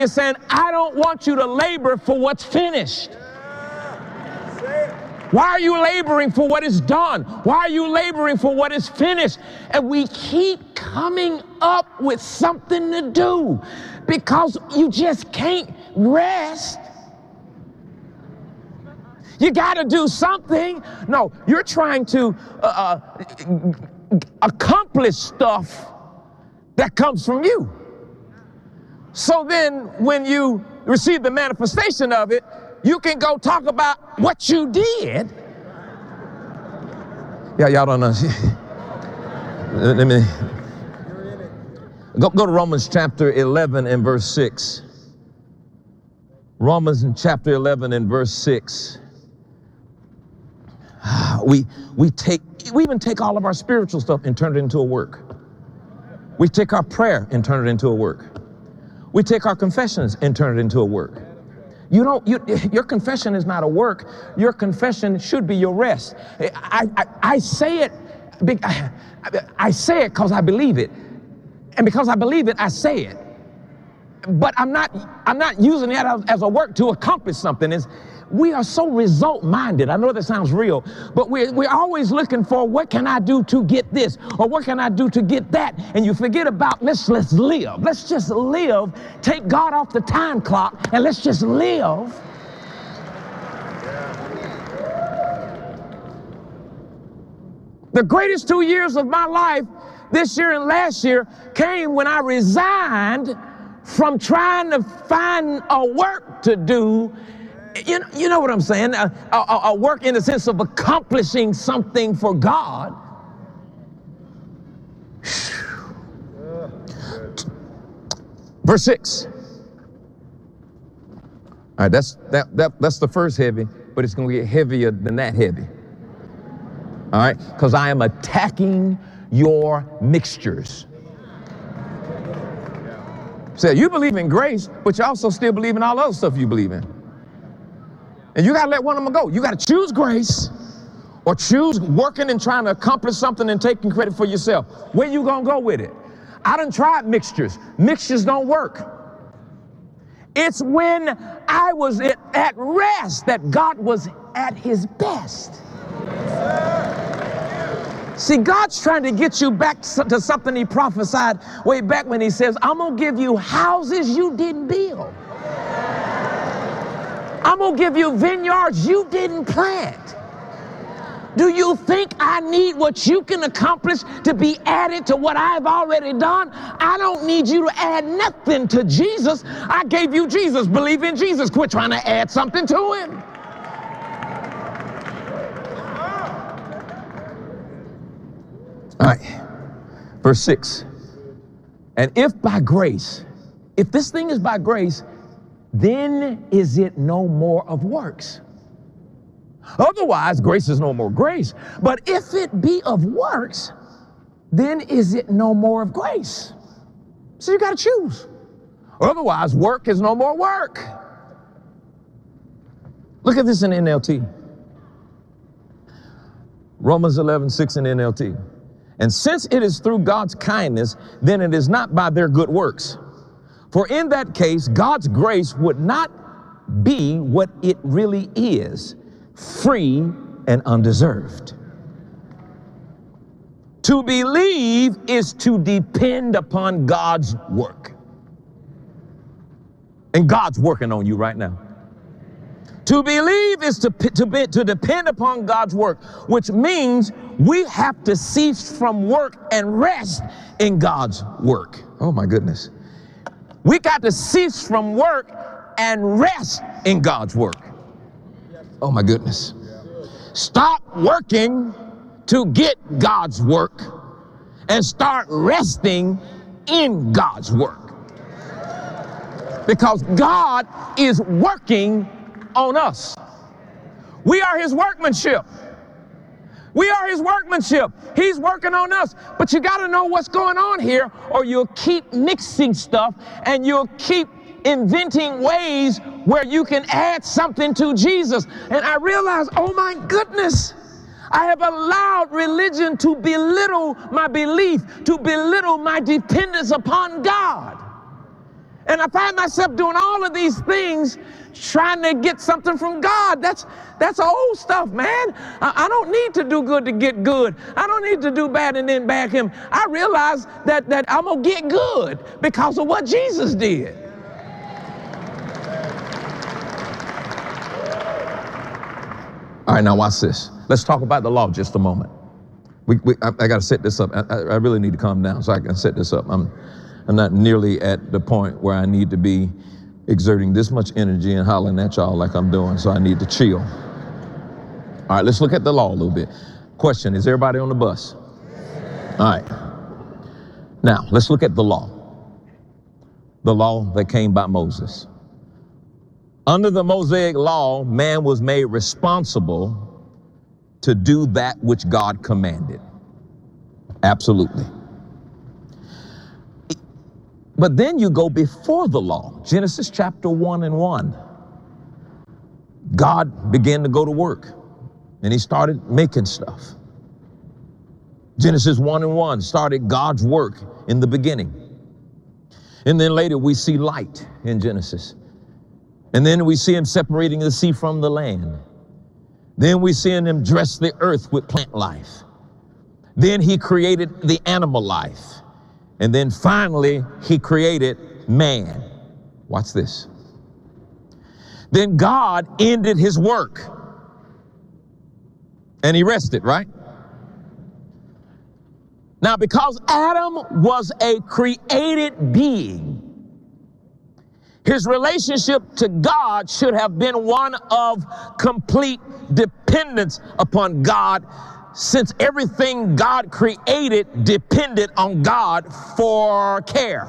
is saying, I don't want you to labor for what's finished. Why are you laboring for what is done? Why are you laboring for what is finished? And we keep coming up with something to do because you just can't rest. You got to do something. No, you're trying to accomplish stuff that comes from you. So then when you receive the manifestation of it, you can go talk about what you did. Yeah, y'all don't know. Let me go to Romans chapter 11 and verse 6. Romans in chapter 11 and verse 6. We even take all of our spiritual stuff and turn it into a work. We take our prayer and turn it into a work. We take our confessions and turn it into a work. Your confession is not a work. Your confession should be your rest. I say it because I believe it. And because I believe it, I say it. But I'm not using it as a work to accomplish something. We are so result-minded. I know that sounds real, but we're always looking for what can I do to get this, or what can I do to get that, and you forget about let's live. Let's just live. Take God off the time clock, and let's just live. The greatest 2 years of my life, this year and last year, came when I resigned from trying to find a work to do. You know what I'm saying? A work in the sense of accomplishing something for God. Verse 6. All right, that's the first heavy, but it's going to get heavier than that heavy. All right, because I am attacking your mixtures. So you believe in grace, but you also still believe in all the other stuff you believe in. And you got to let one of them go. You got to choose grace or choose working and trying to accomplish something and taking credit for yourself. Where you going to go with it? I done tried mixtures. Mixtures don't work. It's when I was at rest that God was at his best. See, God's trying to get you back to something he prophesied way back when he says, I'm going to give you houses you didn't build. I'm going to give you vineyards you didn't plant. Do you think I need what you can accomplish to be added to what I've already done? I don't need you to add nothing to Jesus. I gave you Jesus. Believe in Jesus. Quit trying to add something to him. All right, verse 6. And if by grace, if this thing is by grace, then is it no more of works? Otherwise, grace is no more grace. But if it be of works, then is it no more of grace? So you got to choose. Otherwise, work is no more work. Look at this in NLT. Romans 11:6 in NLT. And since it is through God's kindness, then it is not by their good works. For in that case, God's grace would not be what it really is, free and undeserved. To believe is to depend upon God's work. And God's working on you right now. To believe is to depend upon God's work, which means we have to cease from work and rest in God's work. Oh my goodness. We got to cease from work and rest in God's work. Oh my goodness. Stop working to get God's work and start resting in God's work. Because God is working on us. We are his workmanship. We are his workmanship. He's working on us. But you got to know what's going on here, or you'll keep mixing stuff and you'll keep inventing ways where you can add something to Jesus. And I realized, oh my goodness, I have allowed religion to belittle my belief, to belittle my dependence upon God. And I find myself doing all of these things trying to get something from God. That's old stuff, man. I don't need to do good to get good. I don't need to do bad and then bag him. I realize that I'm going to get good because of what Jesus did. All right, now watch this. Let's talk about the law just a moment. I got to set this up. I really need to calm down so I can set this up. I'm not nearly at the point where I need to be exerting this much energy and hollering at y'all like I'm doing, so I need to chill. All right, let's look at the law a little bit. Question, is everybody on the bus? All right. Now, let's look at the law. The law that came by Moses. Under the Mosaic law, man was made responsible to do that which God commanded. Absolutely. But then you go before the law, Genesis chapter 1:1. God began to go to work and he started making stuff. Genesis 1:1 started God's work in the beginning. And then later we see light in Genesis. And then we see him separating the sea from the land. Then we see him dress the earth with plant life. Then he created the animal life. And then finally, he created man. Watch this. Then God ended his work. And he rested, right? Now, because Adam was a created being, his relationship to God should have been one of complete dependence upon God, since everything God created depended on God for care.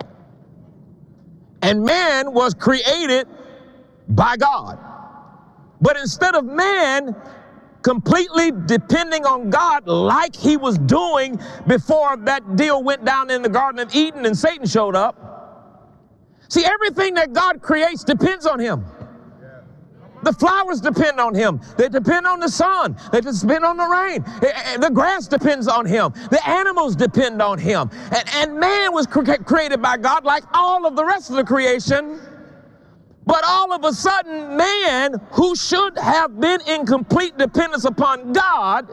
And man was created by God. But instead of man completely depending on God like he was doing before that deal went down in the Garden of Eden and Satan showed up, see, everything that God creates depends on him. The flowers depend on him. They depend on the sun. They depend on the rain. The grass depends on him. The animals depend on him. And man was created by God like all of the rest of the creation. But all of a sudden, man, who should have been in complete dependence upon God,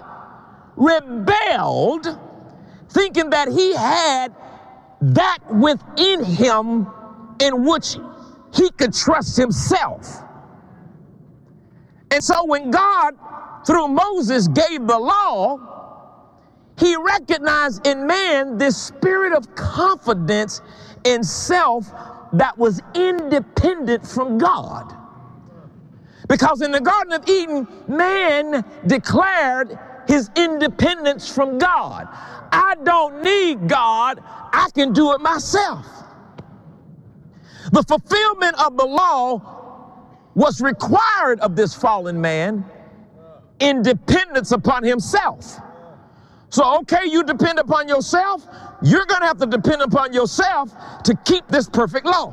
rebelled, thinking that he had that within him in which he could trust himself. And so when God, through Moses, gave the law, he recognized in man this spirit of confidence in self that was independent from God. Because in the Garden of Eden, man declared his independence from God. I don't need God, I can do it myself. The fulfillment of the law was required of this fallen man in dependence upon himself. So, okay, you depend upon yourself, you're going to have to depend upon yourself to keep this perfect law.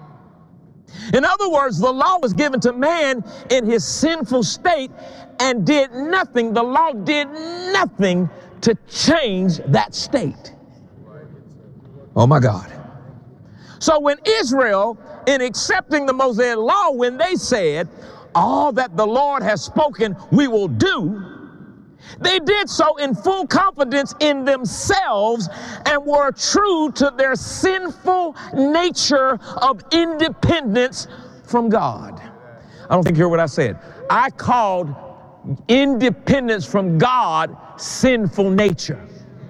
In other words, the law was given to man in his sinful state and did nothing, the law did nothing to change that state. Oh my God. So when Israel, in accepting the Mosaic law, when they said, all that the Lord has spoken, we will do, they did so in full confidence in themselves and were true to their sinful nature of independence from God. I don't think you heard what I said. I called independence from God sinful nature.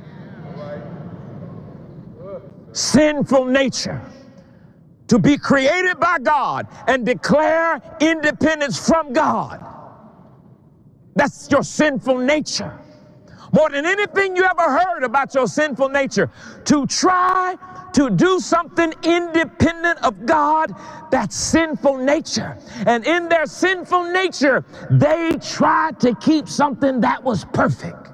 Sinful nature. To be created by God and declare independence from God. That's your sinful nature. More than anything you ever heard about your sinful nature, to try to do something independent of God, that's sinful nature. And in their sinful nature, they tried to keep something that was perfect.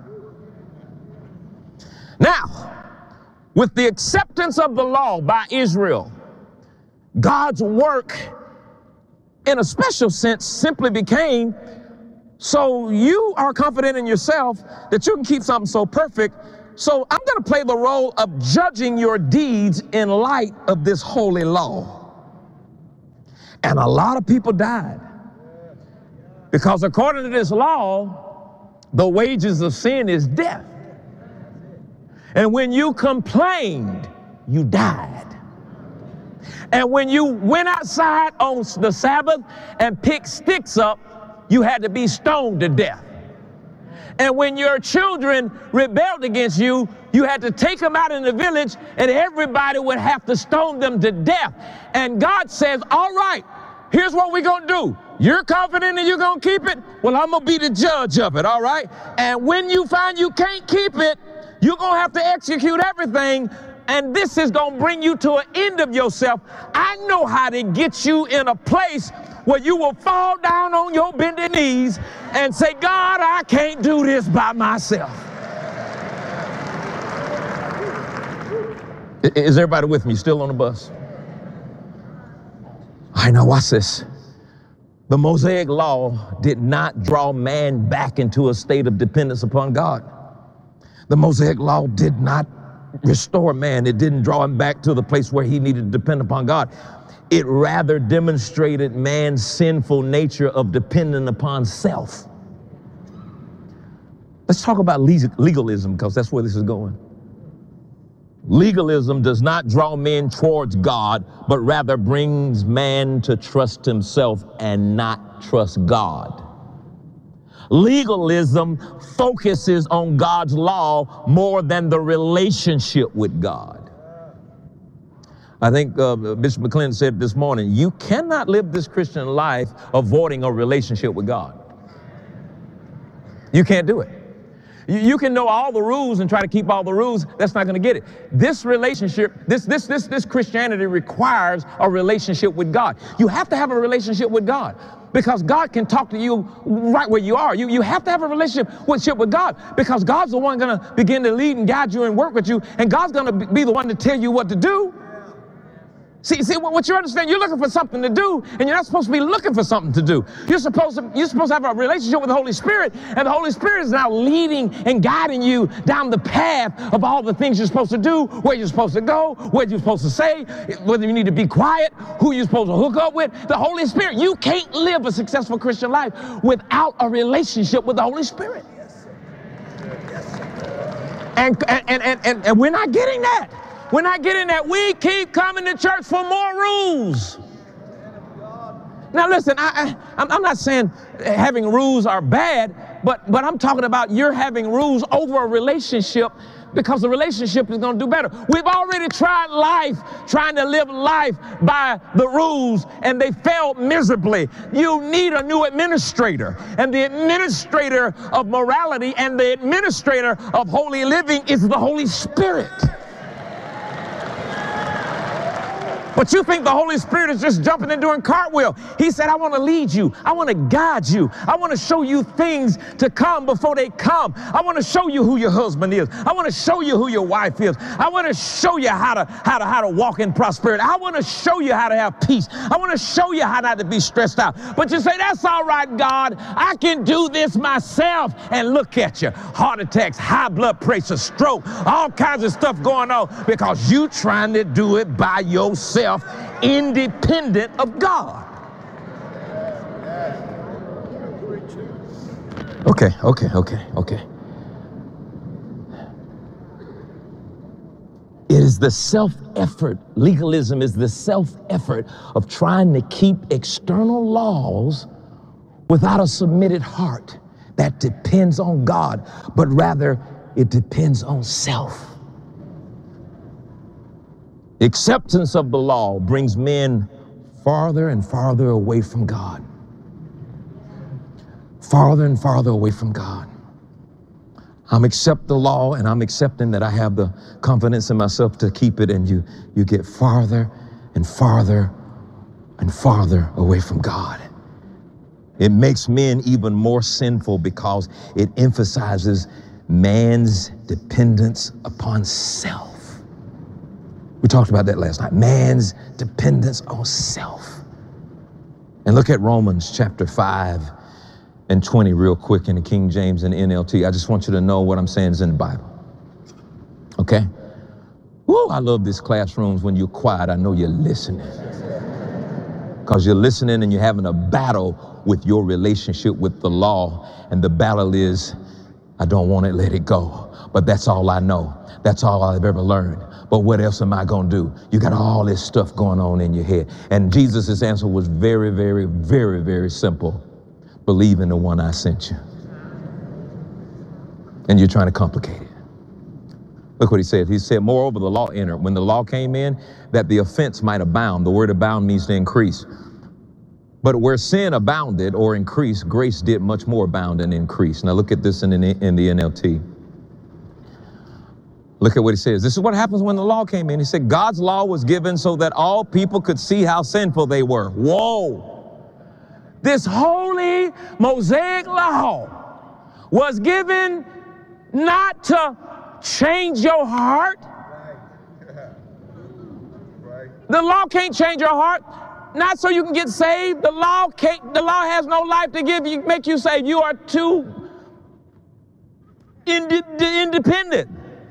Now, with the acceptance of the law by Israel, God's work, in a special sense, simply became, so you are confident in yourself that you can keep something so perfect So I'm going to play the role of judging your deeds in light of this holy law. And a lot of people died. Because according to this law, the wages of sin is death. And when you complained, you died. And when you went outside on the Sabbath and picked sticks up, you had to be stoned to death. And when your children rebelled against you, you had to take them out in the village and everybody would have to stone them to death. And God says, all right, here's what we're going to do. You're confident that you're going to keep it? Well, I'm going to be the judge of it, all right? And when you find you can't keep it, you're going to have to execute everything. And this is going to bring you to an end of yourself. I know how to get you in a place where you will fall down on your bended knees and say, God, I can't do this by myself. Is everybody with me? Still on the bus? All right, now watch this. The Mosaic law did not draw man back into a state of dependence upon God. The Mosaic law did not restore man. It didn't draw him back to the place where he needed to depend upon God. It rather demonstrated man's sinful nature of depending upon self. Let's talk about legalism, because that's where this is going. Legalism does not draw men towards God, but rather brings man to trust himself and not trust God. Legalism focuses on God's law more than the relationship with God. I think Bishop McClendon said this morning, you cannot live this Christian life avoiding a relationship with God. You can't do it. You can know all the rules and try to keep all the rules. That's not going to get it. This relationship, this Christianity requires a relationship with God. You have to have a relationship with God because God can talk to you right where you are. You have to have a relationship with God because God's the one going to begin to lead and guide you and work with you, and God's going to be the one to tell you what to do. See what you understand, you're looking for something to do, and you're not supposed to be looking for something to do. You're supposed to have a relationship with the Holy Spirit, and the Holy Spirit is now leading and guiding you down the path of all the things you're supposed to do, where you're supposed to go, what you're supposed to say, whether you need to be quiet, who you're supposed to hook up with. The Holy Spirit. You can't live a successful Christian life without a relationship with the Holy Spirit. And we're not getting that. We're not getting that. We keep coming to church for more rules. Now listen, I'm not saying having rules are bad, but I'm talking about you're having rules over a relationship because the relationship is going to do better. We've already trying to live life by the rules, and they failed miserably. You need a new administrator, and the administrator of morality and the administrator of holy living is the Holy Spirit. But you think the Holy Spirit is just jumping and doing cartwheel. He said, I want to lead you. I want to guide you. I want to show you things to come before they come. I want to show you who your husband is. I want to show you who your wife is. I want to show you how to walk in prosperity. I want to show you how to have peace. I want to show you how not to be stressed out. But you say, that's all right, God. I can do this myself. And look at you. Heart attacks, high blood pressure, stroke, all kinds of stuff going on because you trying to do it by yourself, independent of God. Okay. It is the self-effort. Legalism is the self-effort of trying to keep external laws without a submitted heart that depends on God, but rather it depends on self. Acceptance of the law brings men farther and farther away from God. Farther and farther away from God. I'm accepting the law, and I'm accepting that I have the confidence in myself to keep it, and you get farther and farther and farther away from God. It makes men even more sinful because it emphasizes man's dependence upon self. We talked about that last night. Man's dependence on self. And look at Romans chapter 5 and 20 real quick in the King James and NLT. I just want you to know what I'm saying is in the Bible. Okay? Woo, I love these classrooms when you're quiet. I know you're listening. Because you're listening and you're having a battle with your relationship with the law. And the battle is, I don't want it, let it go. But that's all I know. That's all I've ever learned. But what else am I going to do? You got all this stuff going on in your head. And Jesus' answer was very, very, very, very simple. Believe in the one I sent you. And you're trying to complicate it. Look what he said. He said, moreover, the law entered. When the law came in, that the offense might abound. The word abound means to increase. But where sin abounded or increased, grace did much more abound and increase. Now look at this in the NLT. Look at what he says. This is what happens when the law came in. He said, God's law was given so that all people could see how sinful they were. Whoa. This holy Mosaic law was given not to change your heart. The law can't change your heart. Not so you can get saved. The law has no life to give you, make you saved. You are too independent.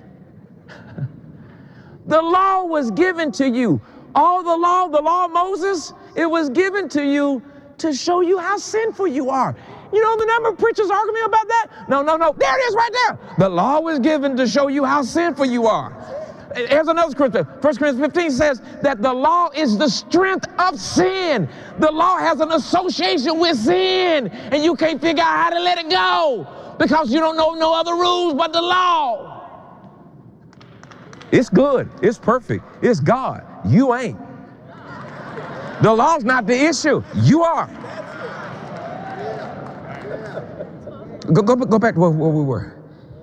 The law was given to you. All the law of Moses, it was given to you to show you how sinful you are. You know the number of preachers argue me about that? No. There it is right there. The law was given to show you how sinful you are. Here's another scripture. 1 Corinthians 15 says that the law is the strength of sin. The law has an association with sin, and you can't figure out how to let it go because you don't know no other rules but the law. It's good. It's perfect. It's God. You ain't. The law's not the issue. You are. Go back to where we were.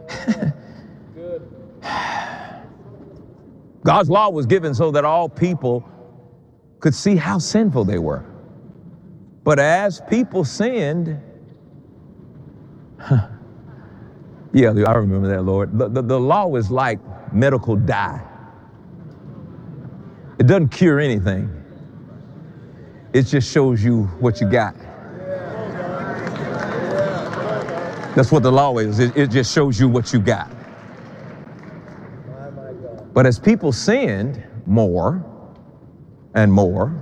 God's law was given so that all people could see how sinful they were. But as people sinned, yeah, I remember that, Lord. The law is like medical dye. It doesn't cure anything. It just shows you what you got. That's what the law is. It just shows you what you got. But as people sinned more and more,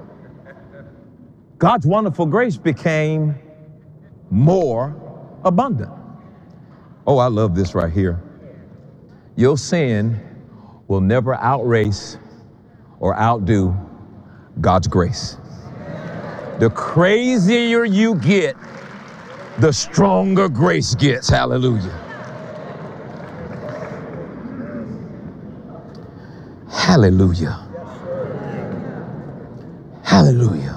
God's wonderful grace became more abundant. Oh, I love this right here. Your sin will never outrace or outdo God's grace. The crazier you get, the stronger grace gets. Hallelujah. Hallelujah. Hallelujah.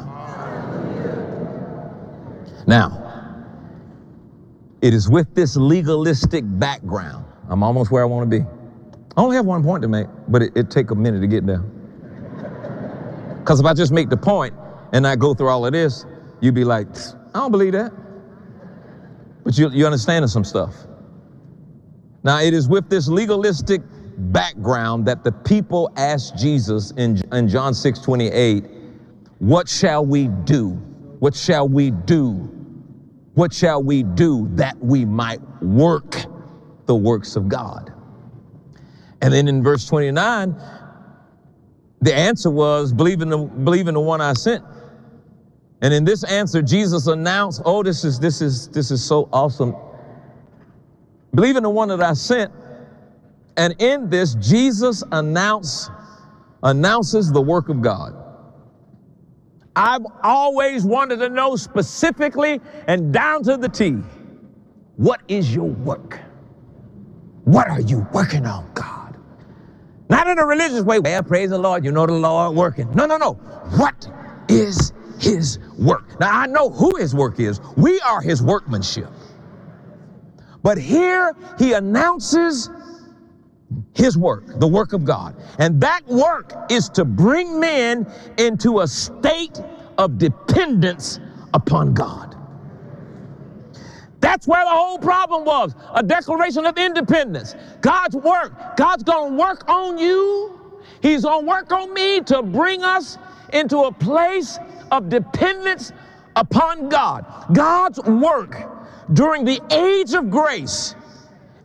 Now, it is with this legalistic background. I'm almost where I want to be. I only have one point to make, but it take a minute to get there. Because if I just make the point and I go through all of this, you'd be like, I don't believe that. But you're understanding some stuff. Now, it is with this legalistic background that the people asked Jesus in John 6:28, what shall we do? What shall we do? What shall we do that we might work the works of God? And then in verse 29, the answer was, believe in the one I sent. And in this answer, Jesus announced, oh, this is so awesome. Believe in the one that I sent. And in this, Jesus announces the work of God. I've always wanted to know specifically and down to the T, what is your work? What are you working on, God? Not in a religious way. Well, praise the Lord, you know the Lord working. No. What is his work? Now, I know who his work is. We are his workmanship. But here he announces his work, the work of God. And that work is to bring men into a state of dependence upon God. That's where the whole problem was, a declaration of independence. God's work. God's going to work on you. He's going to work on me to bring us into a place of dependence upon God. God's work during the age of grace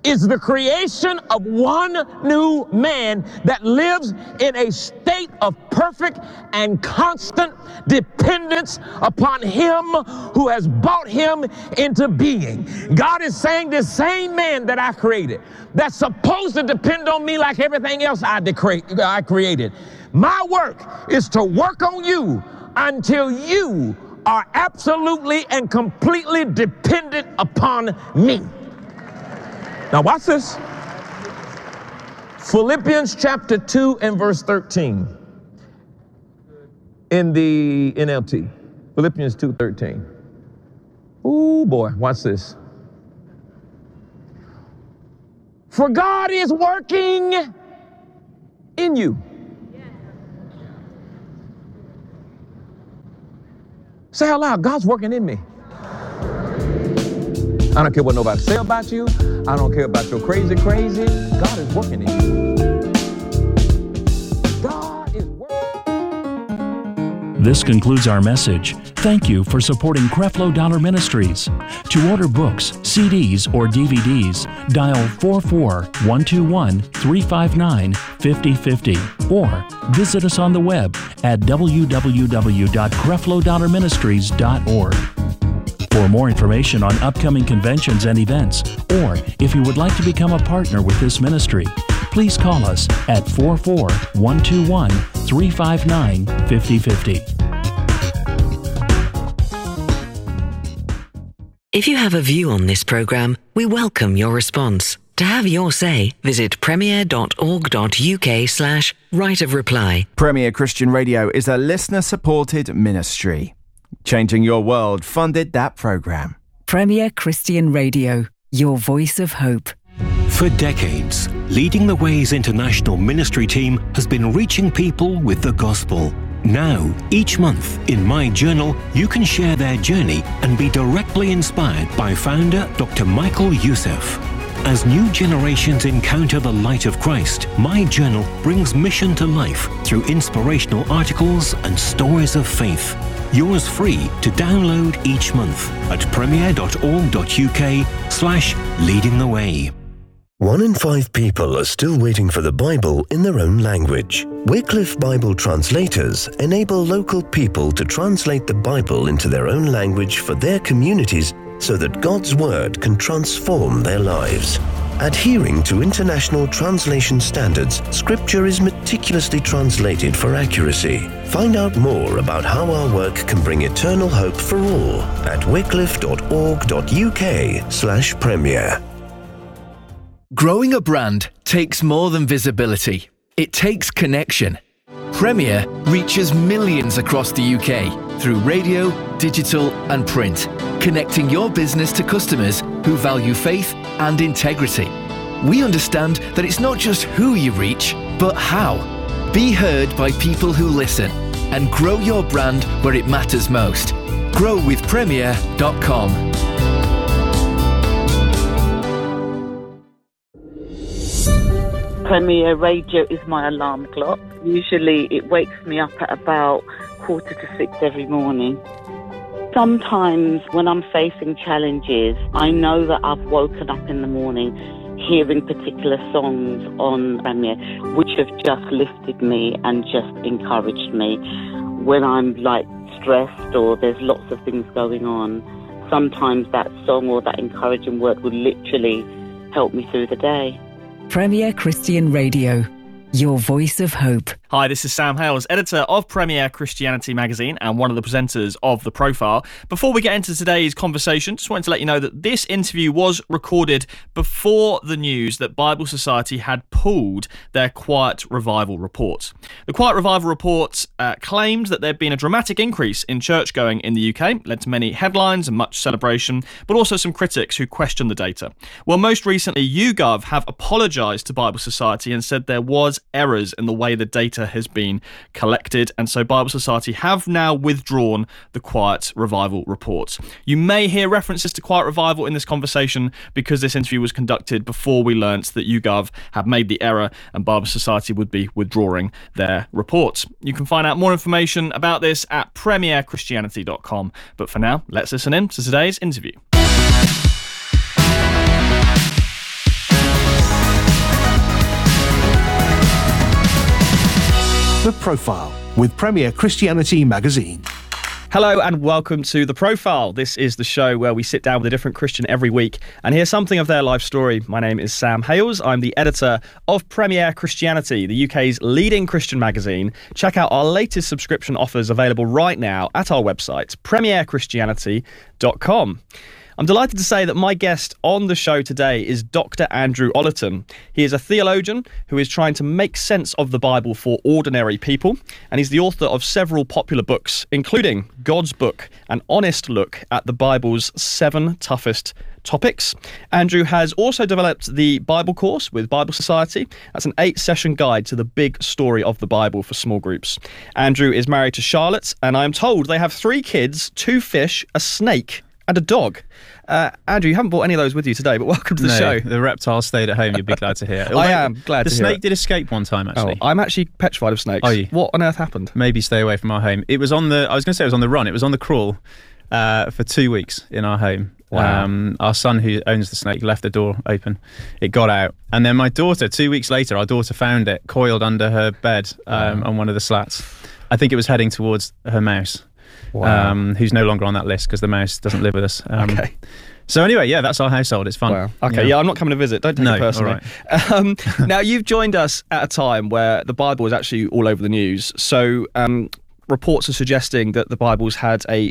is the creation of one new man that lives in a state of perfect and constant dependence upon him who has brought him into being. God is saying this same man that I created, that's supposed to depend on me like everything else I created. My work is to work on you until you are absolutely and completely dependent upon me. Now watch this. Philippians chapter 2 and verse 13 in the NLT. Philippians 2:13. Ooh boy, watch this. For God is working in you. Say out loud, God's working in me. I don't care what nobody say about you. I don't care about your crazy. God is working in you. God is working. This concludes our message. Thank you for supporting Creflo Dollar Ministries. To order books, CDs, or DVDs, dial 44359-359-5050 or visit us on the web at www.creflodollarministries.org. For more information on upcoming conventions and events, or if you would like to become a partner with this ministry, please call us at 44121-359-5050. If you have a view on this program, we welcome your response. To have your say, visit premier.org.uk/right of reply. Premier Christian Radio is a listener-supported ministry. Changing Your World funded that program. Premier Christian Radio, your voice of hope. For decades, Leading the Way's international ministry team has been reaching people with the gospel. Now, each month, in My Journal, you can share their journey and be directly inspired by founder Dr. Michael Youssef. As new generations encounter the light of Christ, My Journal brings mission to life through inspirational articles and stories of faith. Yours free to download each month at premier.org.uk/leading the way. 1 in 5 people are still waiting for the Bible in their own language. Wycliffe Bible Translators enable local people to translate the Bible into their own language for their communities so that God's Word can transform their lives. Adhering to international translation standards, Scripture is meticulously translated for accuracy. Find out more about how our work can bring eternal hope for all at wycliffe.org.uk/premier. Growing a brand takes more than visibility. It takes connection. Premier reaches millions across the UK through radio, digital and print, connecting your business to customers who value faith and integrity. We understand that it's not just who you reach, but how. Be heard by people who listen and grow your brand where it matters most. Grow with Premier.com. Premier Radio is my alarm clock. Usually it wakes me up at about 5:45 every morning. Sometimes when I'm facing challenges, I know that I've woken up in the morning hearing particular songs on Premier, which have just lifted me and just encouraged me. When I'm like stressed or there's lots of things going on, sometimes that song or that encouraging word will literally help me through the day. Premier Christian Radio, your voice of hope. Hi, this is Sam Hales, editor of Premier Christianity magazine and one of the presenters of The Profile. Before we get into today's conversation, just wanted to let you know that this interview was recorded before the news that Bible Society had pulled their Quiet Revival report. The Quiet Revival report claimed that there had been a dramatic increase in church-going in the UK, led to many headlines and much celebration, but also some critics who questioned the data. Well, most recently, YouGov have apologised to Bible Society and said there was errors in the way the data has been collected, and so Bible Society have now withdrawn the Quiet Revival report. You may hear references to Quiet Revival in this conversation because this interview was conducted before we learnt that YouGov had made the error and Bible Society would be withdrawing their report. You can find out more information about this at premierchristianity.com, but for now, let's listen in to today's interview. The Profile with Premier Christianity Magazine. Hello and welcome to The Profile. This is the show where we sit down with a different Christian every week and hear something of their life story. My name is Sam Hales. I'm the editor of Premier Christianity, the UK's leading Christian magazine. Check out our latest subscription offers available right now at our website, premierchristianity.com. I'm delighted to say that my guest on the show today is Dr. Andrew Ollerton. He is a theologian who is trying to make sense of the Bible for ordinary people, and he's the author of several popular books, including God's Book, an honest look at the Bible's 7 toughest topics. Andrew has also developed the Bible course with Bible Society. That's an 8-session guide to the big story of the Bible for small groups. Andrew is married to Charlotte, and I'm told they have 3 kids, 2 fish, a snake, and a dog. Andrew, you haven't brought any of those with you today, but welcome to the show. The reptile stayed at home, you'll be glad to hear. I am glad to hear. The snake did escape one time, actually. I'm actually petrified of snakes. Are you? What on earth happened? Maybe stay away from our home. It was on the, I was going to say it was on the run, it was on the crawl for 2 weeks in our home. Wow. Our son, who owns the snake, left the door open. It got out. And then my daughter, 2 weeks later, our daughter found it coiled under her bed on one of the slats. I think it was heading towards her mouse. Wow. Who's no longer on that list because the mouse doesn't live with us. Okay. So anyway, yeah, that's our household. It's fun. Wow. Okay, yeah, I'm not coming to visit. Don't take it personally. All right. Now, you've joined us at a time where the Bible is actually all over the news. So reports are suggesting that the Bible's had a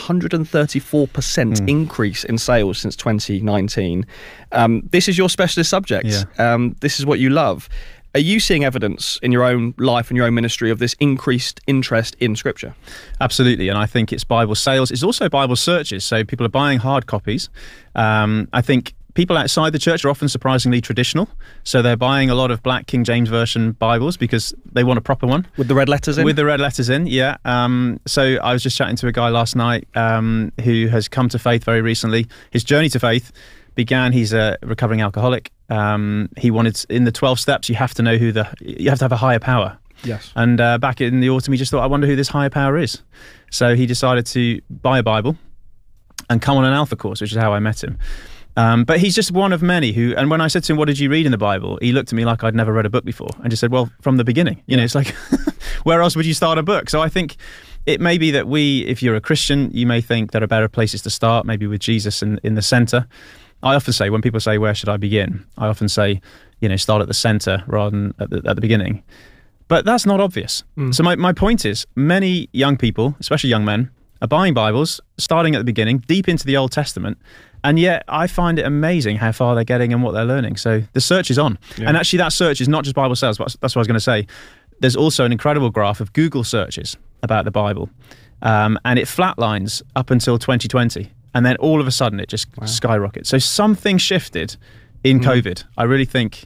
134% increase in sales since 2019. This is your specialist subject. Yeah. This is what you love. Are you seeing evidence in your own life and your own ministry of this increased interest in Scripture? Absolutely, and I think it's Bible sales. It's also Bible searches, so people are buying hard copies. I think people outside the church are often surprisingly traditional, so they're buying a lot of black King James Version Bibles because they want a proper one. With the red letters in? With the red letters in, yeah. So I was just chatting to a guy last night who has come to faith very recently. His journey to faith began, he's a recovering alcoholic. He wanted, in the 12 steps, you have to know you have to have a higher power. Yes. And back in the autumn, he just thought, I wonder who this higher power is. So he decided to buy a Bible and come on an Alpha course, which is how I met him. But he's just one of many who, and when I said to him, what did you read in the Bible? He looked at me like I'd never read a book before and just said, well, from the beginning. You know, it's like, where else would you start a book? So I think it may be that if you're a Christian, you may think there are better places to start, maybe with Jesus in the centre. I often say, when people say, where should I begin? I often say, start at the centre rather than at the beginning. But that's not obvious. So my point is, many young people, especially young men, are buying Bibles, starting at the beginning, deep into the Old Testament, and yet I find it amazing how far they're getting and what they're learning. So the search is on. Yeah. And actually that search is not just Bible sales, but that's what I was going to say. There's also an incredible graph of Google searches about the Bible, and it flatlines up until 2020. And then all of a sudden it just skyrockets. So something shifted in COVID. I really think,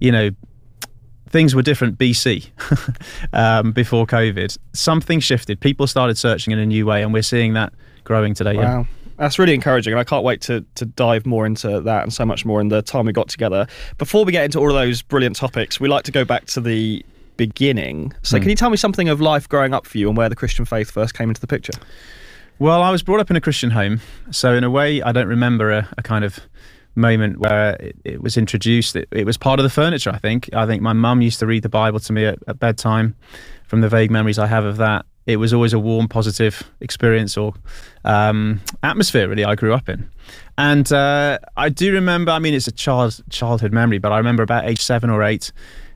things were different BC before COVID. Something shifted. People started searching in a new way, and we're seeing that growing today. Wow. Yeah. That's really encouraging, and I can't wait to dive more into that and so much more in the time we got together. Before we get into all of those brilliant topics, we like to go back to the beginning. So can you tell me something of life growing up for you and where the Christian faith first came into the picture? Well, I was brought up in a Christian home, so in a way I don't remember a kind of moment where it was introduced. It was part of the furniture, I think. I think my mum used to read the Bible to me at bedtime. From the vague memories I have of that, it was always a warm, positive experience or atmosphere, really, I grew up in. And I do remember, it's a childhood memory, but I remember about age 7 or 8,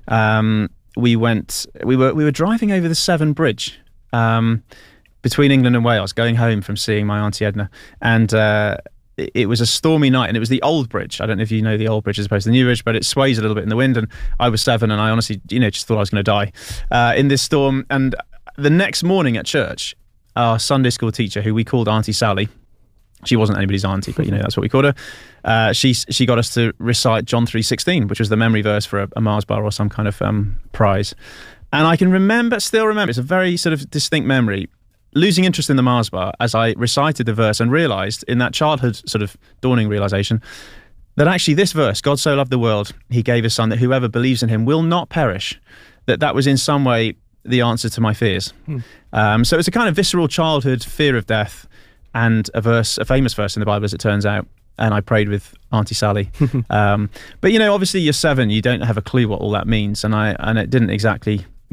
we were driving over the Severn Bridge, between England and Wales, going home from seeing my Auntie Edna. And it was a stormy night, and it was the old bridge. I don't know if you know the old bridge as opposed to the new bridge, but it sways a little bit in the wind. And I was 7, and I honestly, just thought I was going to die in this storm. And the next morning at church, our Sunday school teacher, who we called Auntie Sally, she wasn't anybody's auntie, but that's what we called her. She got us to recite John 3:16, which was the memory verse for a Mars bar or some kind of prize. And I can still remember, it's a very sort of distinct memory, losing interest in the Mars bar as I recited the verse and realised in that childhood sort of dawning realisation that actually this verse, God so loved the world, he gave his son, that whoever believes in him will not perish, that was in some way the answer to my fears. So it's a kind of visceral childhood fear of death, and a famous verse in the Bible, as it turns out, and I prayed with Auntie Sally. But obviously you're 7, you don't have a clue what all that means, and it didn't exactly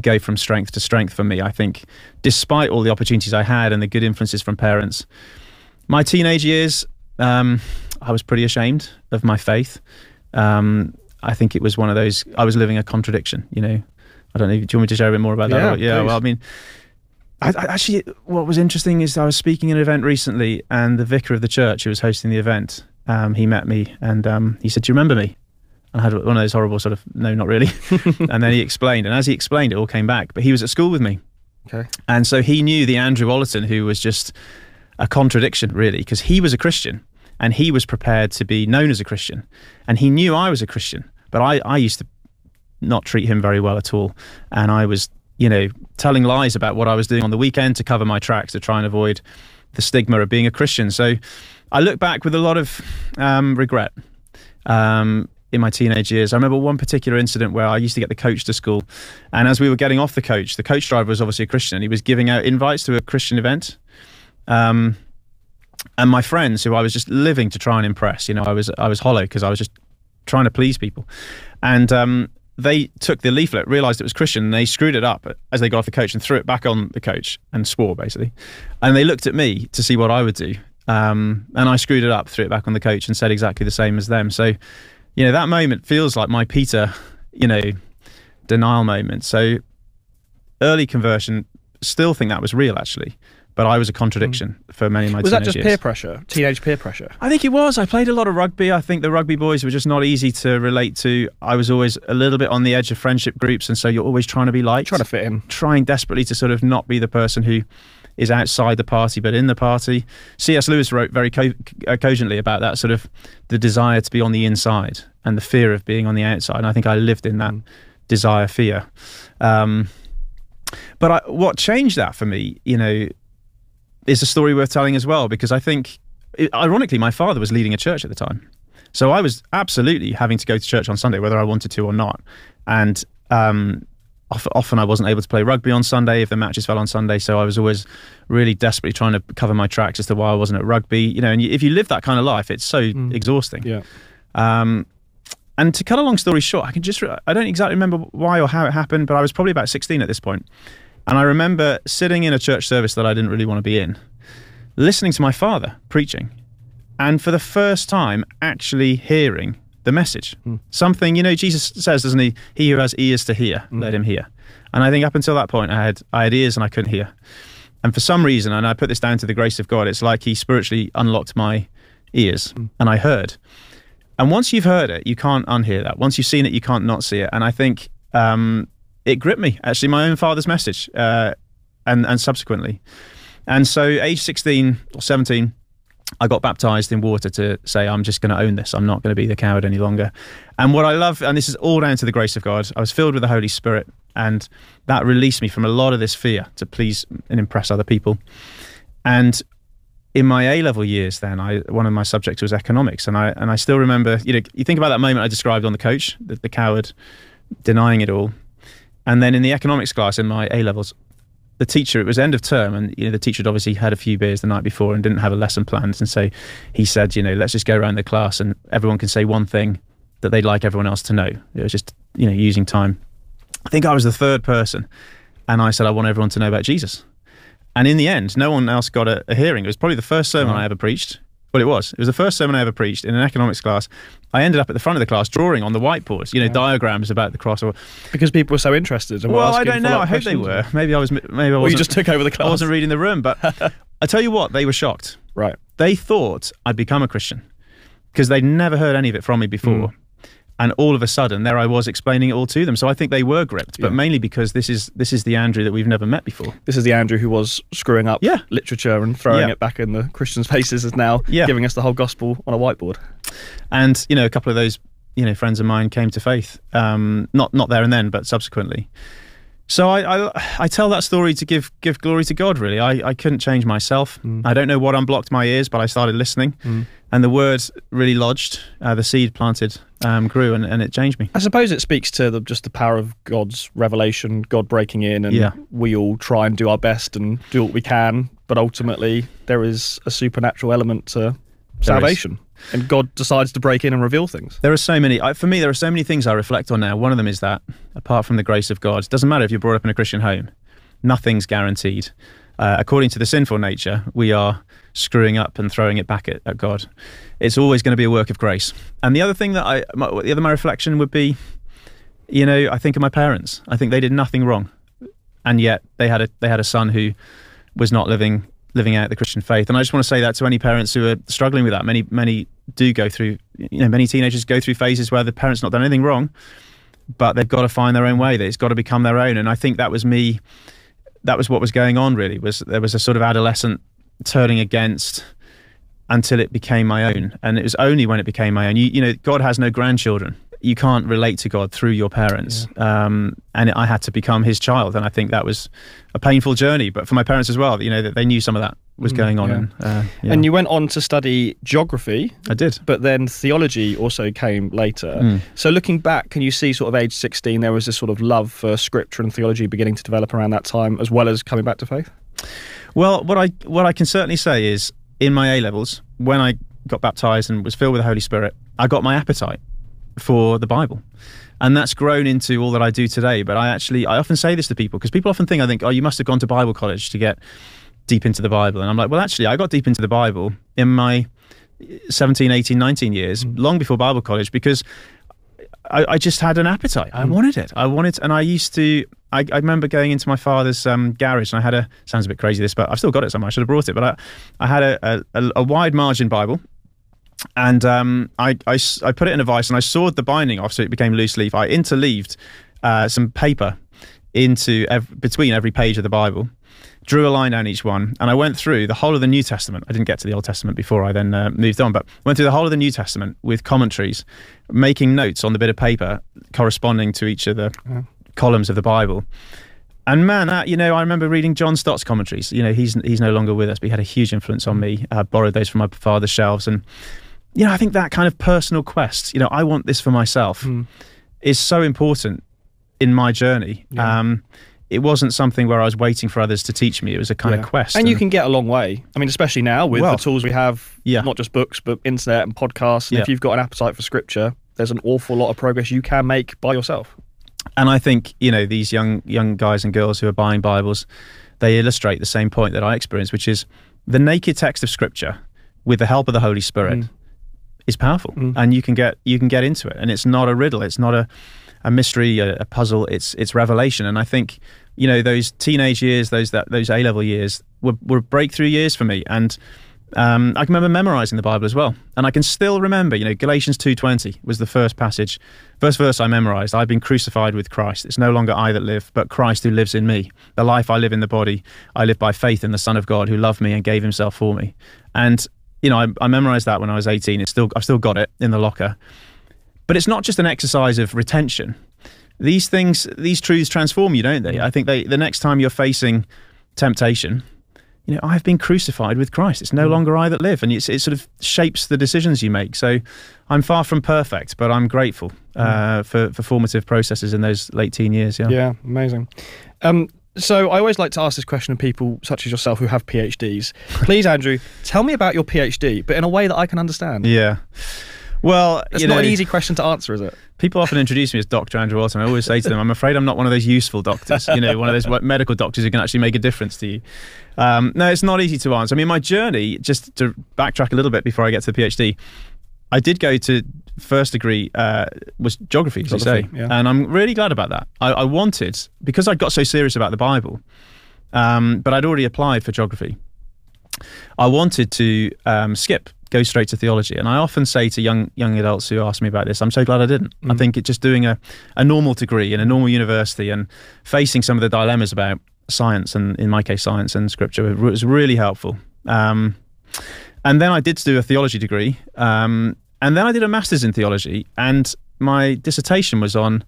go from strength to strength for me. I think despite all the opportunities I had and the good influences from parents, my teenage years, I was pretty ashamed of my faith. I think it was one of those, I was living a contradiction, you know. I don't know, do you want me to share a bit more about that? Yeah, well, I mean, I actually, what was interesting is I was speaking at an event recently, and the vicar of the church who was hosting the event, he met me and he said, "Do you remember me?" And I had one of those horrible sort of, no, not really. And then he explained, and as he explained, it all came back. But he was at school with me. Okay. And so he knew the Andrew Ollerton, who was just a contradiction, really, because he was a Christian and he was prepared to be known as a Christian. And he knew I was a Christian, but I used to not treat him very well at all. And I was, you know, telling lies about what I was doing on the weekend to cover my tracks, to try and avoid the stigma of being a Christian. So I look back with a lot of regret in my teenage years. I remember one particular incident where I used to get the coach to school, and as we were getting off the coach driver was obviously a Christian. He was giving out invites to a Christian event. And my friends, who I was just living to try and impress, you know, I was hollow because I was just trying to please people. And they took the leaflet, realised it was Christian, and they screwed it up as they got off the coach and threw it back on the coach and swore, basically. And they looked at me to see what I would do. And I screwed it up, threw it back on the coach and said exactly the same as them. So, you know, that moment feels like my Peter, you know, denial moment. So early conversion, still think that was real, actually. But I was a contradiction for many of my teenage years. Was that just peer pressure, teenage peer pressure? I think it was. I played a lot of rugby. I think the rugby boys were just not easy to relate to. I was always a little bit on the edge of friendship groups, and so you're always trying to be liked. Trying to fit in. Trying desperately to sort of not be the person who is outside the party but in the party. C.S. Lewis wrote very cogently about that, sort of the desire to be on the inside and the fear of being on the outside. And I think I lived in that desire, fear. But what changed that for me, you know, is a story worth telling as well, because I think, ironically, my father was leading a church at the time. So I was absolutely having to go to church on Sunday, whether I wanted to or not. And often I wasn't able to play rugby on Sunday if the matches fell on Sunday. So I was always really desperately trying to cover my tracks as to why I wasn't at rugby. You know, and if you live that kind of life, it's so exhausting. Yeah. And to cut a long story short, I don't exactly remember why or how it happened, but I was probably about 16 at this point. And I remember sitting in a church service that I didn't really want to be in, listening to my father preaching, and for the first time actually hearing the message. Something, you know, Jesus says, doesn't he? He who has ears to hear, let him hear. And I think up until that point, I had ears and I couldn't hear. And for some reason, and I put this down to the grace of God, it's like he spiritually unlocked my ears and I heard. And once you've heard it, you can't unhear that. Once you've seen it, you can't not see it. And I think it gripped me, actually, my own father's message, and subsequently. And so age 16 or 17, I got baptized in water to say, I'm just going to own this. I'm not going to be the coward any longer. And what I love, and this is all down to the grace of God, I was filled with the Holy Spirit, and that released me from a lot of this fear to please and impress other people. And in my A-level years then, one of my subjects was economics, and I still remember, you know, you think about that moment I described on the coach, the coward denying it all. And then in the economics class in my A-levels, the teacher, it was end of term, and you know, the teacher had obviously had a few beers the night before and didn't have a lesson planned. And so he said, you know, let's just go around the class and everyone can say one thing that they'd like everyone else to know. It was just, you know, using time. I think I was the third person, and I said, I want everyone to know about Jesus. And in the end, no one else got a hearing. It was probably the first sermon I ever preached. Well, it was the first sermon I ever preached in an economics class. I ended up at the front of the class drawing on the whiteboards, you know, diagrams about the cross. Because people were so interested. And well, I don't know. I hope they were. Maybe I wasn't. You just took over the class. I wasn't reading the room, but I tell you what, they were shocked. Right. They thought I'd become a Christian because they'd never heard any of it from me before. And all of a sudden, there I was explaining it all to them. So I think they were gripped, but mainly because this is the Andrew that we've never met before. This is the Andrew who was screwing up literature and throwing it back in the Christians' faces, is now giving us the whole gospel on a whiteboard. And, you know, a couple of those, you know, friends of mine came to faith, not there and then, but subsequently. So I tell that story to give glory to God, really. I couldn't change myself. I don't know what unblocked my ears, but I started listening. And the word really lodged, the seed planted, grew, and it changed me. I suppose it speaks to just the power of God's revelation, God breaking in, and we all try and do our best and do what we can, but ultimately there is a supernatural element to salvation. And God decides to break in and reveal things. There are so many. For me, there are so many things I reflect on now. One of them is that, apart from the grace of God, it doesn't matter if you're brought up in a Christian home. Nothing's guaranteed. According to the sinful nature, we are screwing up and throwing it back at God. It's always going to be a work of grace. And the other thing that my reflection would be, I think of my parents. I think they did nothing wrong, and yet they had a son who was not living out the Christian faith. And I just want to say that to any parents who are struggling with that. Many do go through, many teenagers go through phases where the parents not done anything wrong, but they've got to find their own way. It's got to become their own. And I think that was me. That was what was going on, really. There was a sort of adolescent turning against until it became my own. And it was only when it became my own. God has no grandchildren. You can't relate to God through your parents. Yeah. And I had to become his child. And I think that was a painful journey, but for my parents as well, that they knew some of that was going on. Yeah. And you went on to study geography. I did. But then theology also came later. So looking back, can you see sort of age 16, there was this sort of love for scripture and theology beginning to develop around that time, as well as coming back to faith? Well, what I can certainly say is in my A-levels, when I got baptised and was filled with the Holy Spirit, I got my appetite for the Bible, and that's grown into all that I do today. But I often say this to people, because people often think, oh, you must have gone to Bible college to get deep into the Bible. And I'm like, well, actually, I got deep into the Bible in my 17, 18, 19 years, long before Bible college, because I just had an appetite. I wanted it. And I remember going into my father's garage, and I had sounds a bit crazy this, but I've still got it somewhere. I should have brought it, but I had a wide margin Bible. And I put it in a vice, and I sawed the binding off so it became loose leaf. I interleaved some paper between every page of the Bible, drew a line down each one, and I went through the whole of the New Testament. I didn't get to the Old Testament before I then moved on, but went through the whole of the New Testament with commentaries, making notes on the bit of paper corresponding to each of the columns of the Bible. And man, I remember reading John Stott's commentaries. He's no longer with us, but he had a huge influence on me. I borrowed those from my father's shelves, and I think that kind of personal quest, I want this for myself, is so important in my journey. Yeah. It wasn't something where I was waiting for others to teach me. It was a kind of quest. And you can get a long way. I mean, especially now with the tools we have, not just books, but internet and podcasts. And if you've got an appetite for scripture, there's an awful lot of progress you can make by yourself. And I think, these young guys and girls who are buying Bibles, they illustrate the same point that I experienced, which is the naked text of scripture with the help of the Holy Spirit is powerful, and you can get into it, and it's not a riddle, it's not a mystery, a puzzle, it's revelation. And I think those teenage years, those A-level years were breakthrough years for me, and I can remember memorizing the Bible as well. And I can still remember, Galatians 2:20 was the first verse I memorized. I've been crucified with Christ. It's no longer I that live, but Christ who lives in me. The life I live in the body, I live by faith in the Son of God who loved me and gave himself for me. And I memorized that when I was 18. I've still got it in the locker. But it's not just an exercise of retention. These truths transform you, don't they? I think the next time you're facing temptation, I've been crucified with Christ. It's no longer I that live. And it sort of shapes the decisions you make. So I'm far from perfect, but I'm grateful for formative processes in those late teen years. Yeah, amazing. So I always like to ask this question of people such as yourself who have PhDs. Please, Andrew, tell me about your PhD, but in a way that I can understand. Yeah. Well, it's not an easy question to answer, is it? People often introduce me as Dr. Andrew Walton. I always say to them, I'm afraid I'm not one of those useful doctors, one of those medical doctors who can actually make a difference to you. No, it's not easy to answer. I mean, my journey, just to backtrack a little bit before I get to the PhD, I did go to first degree, was geography, as you say. Yeah. And I'm really glad about that. I wanted, because I got so serious about the Bible, but I'd already applied for geography. I wanted to go straight to theology. And I often say to young adults who ask me about this, I'm so glad I didn't. I think just doing a normal degree in a normal university and facing some of the dilemmas about science, and in my case, science and scripture, was really helpful. And then I did do a theology degree. And then I did a master's in theology. And my dissertation was on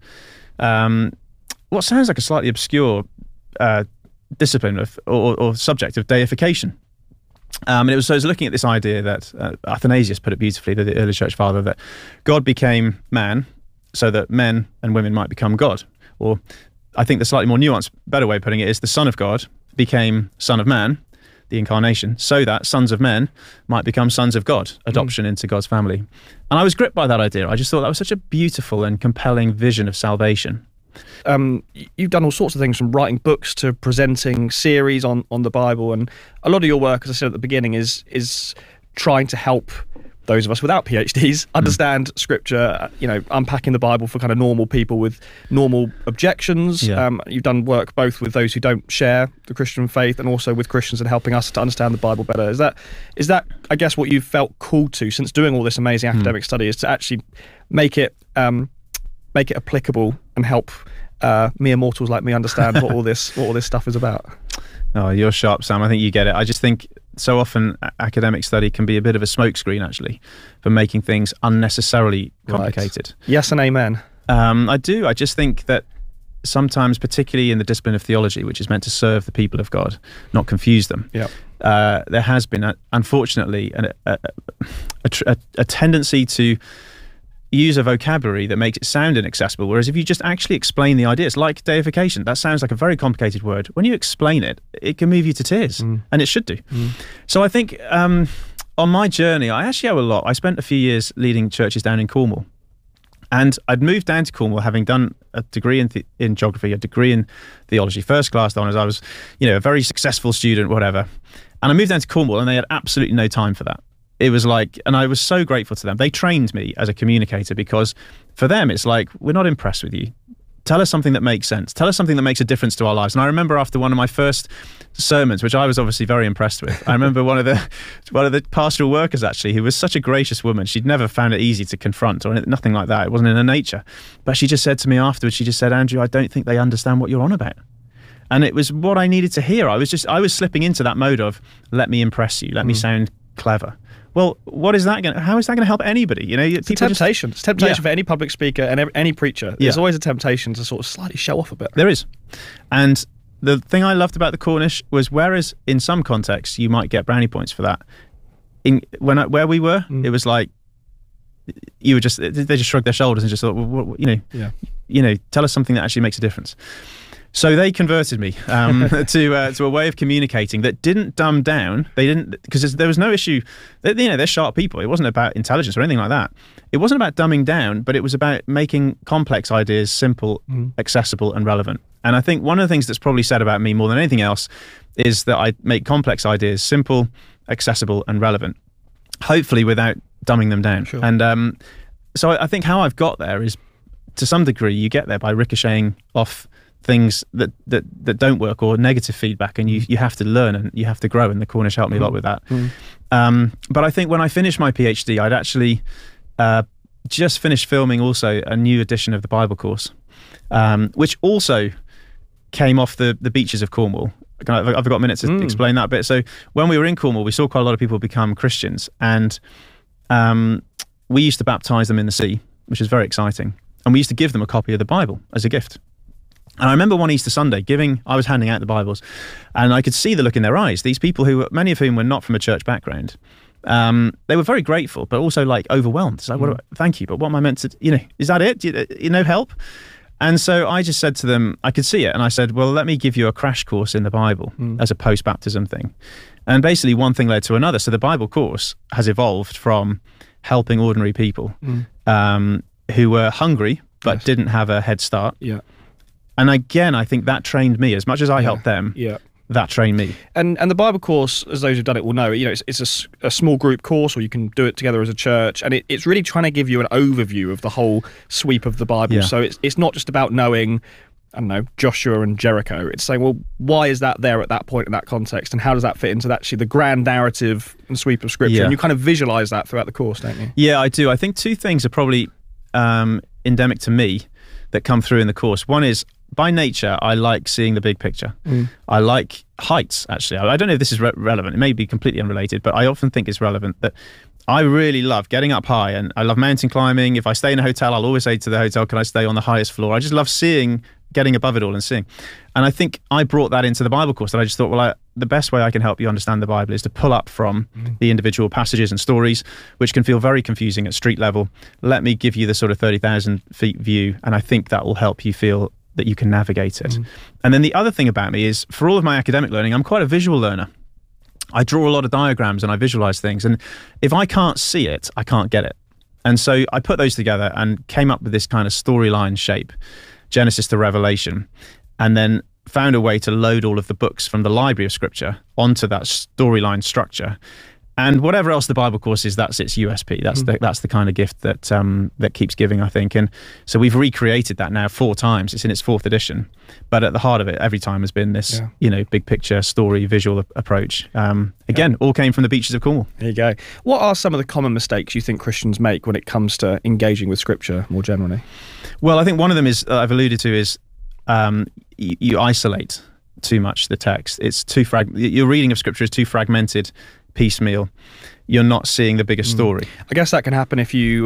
what sounds like a slightly obscure discipline or subject of deification. And I was looking at this idea that Athanasius put it beautifully, the early church father, that God became man so that men and women might become God. Or I think the slightly more nuanced, better way of putting it is the Son of God became Son of Man. the incarnation, so that sons of men might become sons of God, adoption into God's family. And I was gripped by that idea. I just thought that was such a beautiful and compelling vision of salvation. You've done all sorts of things, from writing books to presenting series on the Bible, and a lot of your work, as I said at the beginning, is trying to help those of us without PhDs understand Scripture, unpacking the Bible for kind of normal people with normal objections. You've done work both with those who don't share the Christian faith and also with Christians, and helping us to understand the Bible better. Is that I guess what you've felt called to since doing all this amazing academic study, is to actually make it applicable and help mere mortals like me understand what all this stuff is about? Oh, you're sharp, Sam. I think you get it. I just think so often academic study can be a bit of a smokescreen, actually, for making things unnecessarily complicated. Right. Yes and amen. I do. I just think that sometimes, particularly in the discipline of theology, which is meant to serve the people of God, not confuse them, there has been, unfortunately, a tendency to use a vocabulary that makes it sound inaccessible, whereas if you just actually explain the ideas, like deification, that sounds like a very complicated word. When you explain it, it can move you to tears, and it should do. So I think on my journey, I actually owe a lot. I spent a few years leading churches down in Cornwall, and I'd moved down to Cornwall having done a degree in geography, a degree in theology, first class honours. I was, a very successful student, whatever. And I moved down to Cornwall, and they had absolutely no time for that. It was like, and I was so grateful to them. They trained me as a communicator, because for them, it's like, we're not impressed with you. Tell us something that makes sense. Tell us something that makes a difference to our lives. And I remember after one of my first sermons, which I was obviously very impressed with, I remember one of the pastoral workers, actually, who was such a gracious woman. She'd never found it easy to confront or nothing like that. It wasn't in her nature. But she just said to me afterwards, she just said, Andrew, I don't think they understand what you're on about. And it was what I needed to hear. I was slipping into that mode of, let me impress you, let me sound clever. Well, how is that going to help anybody? It's a temptation. It's a temptation for any public speaker and any preacher. There's always a temptation to sort of slightly show off a bit. There is. And the thing I loved about the Cornish was, whereas in some contexts you might get brownie points for that, where we were, it was like, they just shrugged their shoulders and just thought, well, tell us something that actually makes a difference. So they converted me to a way of communicating that didn't dumb down. They didn't, because there was no issue. They're sharp people. It wasn't about intelligence or anything like that. It wasn't about dumbing down, but it was about making complex ideas simple, accessible, and relevant. And I think one of the things that's probably said about me more than anything else is that I make complex ideas simple, accessible, and relevant, hopefully without dumbing them down. Sure. And so I think how I've got there is, to some degree, you get there by ricocheting off things that don't work, or negative feedback, and you have to learn and you have to grow, and the Cornish helped me a lot with that. But I think when I finished my PhD, I'd actually just finished filming also a new edition of the Bible course, which also came off the beaches of Cornwall. I've got a minute to explain that bit. So when we were in Cornwall, we saw quite a lot of people become Christians, and we used to baptize them in the sea, which is very exciting, and we used to give them a copy of the Bible as a gift. And I remember one Easter Sunday I was handing out the Bibles, and I could see the look in their eyes. These people, many of whom were not from a church background, they were very grateful, but also like overwhelmed. It's like, thank you, but what am I meant to, is that it? Help? And so I just said to them, I could see it, and I said, well, let me give you a crash course in the Bible as a post-baptism thing. And basically one thing led to another. So the Bible course has evolved from helping ordinary people who were hungry but didn't have a head start. Yeah. And again, I think that trained me as much as I helped them. Yeah. That trained me. And the Bible course, as those who've done it will know, it's a small group course, or you can do it together as a church, and it's really trying to give you an overview of the whole sweep of the Bible. Yeah. So it's not just about knowing, I don't know, Joshua and Jericho. It's saying, well, why is that there at that point in that context, and how does that fit into actually the grand narrative and sweep of Scripture? Yeah. And you kind of visualise that throughout the course, don't you? Yeah, I do. I think two things are probably endemic to me that come through in the course. One is, by nature, I like seeing the big picture. I like heights, actually. I don't know if this is relevant. It may be completely unrelated, but I often think it's relevant that I really love getting up high, and I love mountain climbing. If I stay in a hotel, I'll always say to the hotel, can I stay on the highest floor? I just love getting above it all and seeing. And I think I brought that into the Bible course, that I just thought, well, the best way I can help you understand the Bible is to pull up from the individual passages and stories, which can feel very confusing at street level. Let me give you the sort of 30,000 feet view, and I think that will help you feel that you can navigate it. And then the other thing about me is, for all of my academic learning, I'm quite a visual learner. I draw a lot of diagrams and I visualize things. And if I can't see it, I can't get it. And so I put those together and came up with this kind of storyline shape, Genesis to Revelation, and then found a way to load all of the books from the library of Scripture onto that storyline structure. And whatever else the Bible course is, that's its USP. That's the kind of gift that that keeps giving, I think. And so we've recreated that now 4 times. It's in its 4th edition. But at the heart of it, every time has been this, big picture, story, visual approach. Again, all came from the beaches of Cornwall. There you go. What are some of the common mistakes you think Christians make when it comes to engaging with Scripture more generally? Well, I think one of them is, I've alluded to, is you isolate too much the text. It's too your reading of Scripture is too fragmented, piecemeal. You're not seeing the bigger story. I guess that can happen if you